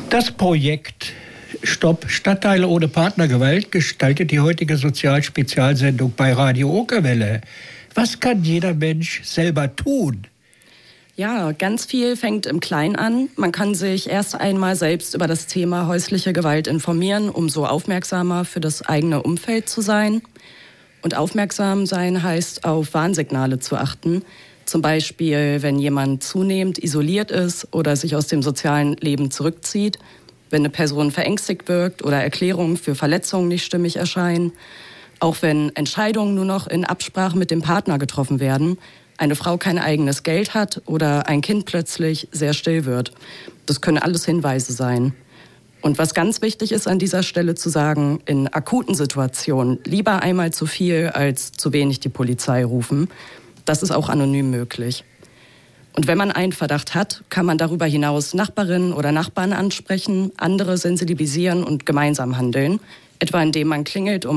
Das Projekt Stopp Stadtteile ohne Partnergewalt gestaltet die heutige Sozialspezialsendung bei Radio Okerwelle. Was kann jeder Mensch selber tun? Ja, ganz viel fängt im Kleinen an. Man kann sich erst einmal selbst über das Thema häusliche Gewalt informieren, um so aufmerksamer für das eigene Umfeld zu sein. Und aufmerksam sein heißt, auf Warnsignale zu achten. Zum Beispiel, wenn jemand zunehmend isoliert ist oder sich aus dem sozialen Leben zurückzieht, wenn eine Person verängstigt wirkt oder Erklärungen für Verletzungen nicht stimmig erscheinen, auch wenn Entscheidungen nur noch in Absprache mit dem Partner getroffen werden, eine Frau kein eigenes Geld hat oder ein Kind plötzlich sehr still wird. Das können alles Hinweise sein. Und was ganz wichtig ist an dieser Stelle zu sagen, in akuten Situationen lieber einmal zu viel als zu wenig die Polizei rufen. Das ist auch anonym möglich. Und wenn man einen Verdacht hat, kann man darüber hinaus Nachbarinnen oder Nachbarn ansprechen, andere sensibilisieren und gemeinsam handeln. Etwa indem man klingelt, um